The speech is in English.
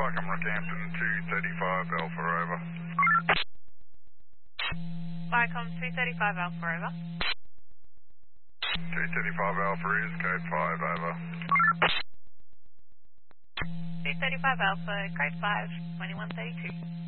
Wycombe Rockhampton 235 Alpha over. Wycombe 235 Alpha over. 235 Alpha is code 5 over. 235 Alpha, code 5, 2132.